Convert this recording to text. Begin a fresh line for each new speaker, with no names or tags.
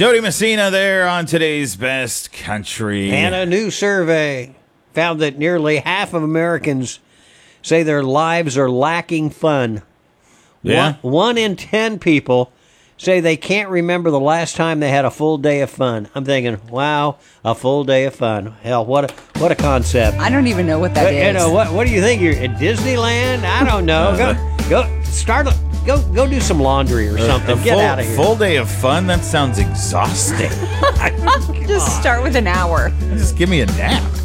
Jody Messina there on today's Best Country.
And a new survey found that nearly half of Americans say their lives are lacking fun.
Yeah.
One in 10 people say they can't remember the last time they had a full day of fun. I'm thinking, wow, a full day of fun. Hell, what a concept.
I don't even know what that is.
You know, what do you think? You're at Disneyland? I don't know. Go do some laundry or something. Get out of here.
Full day of fun? That sounds exhausting.
Just start with an hour.
Just give me a nap.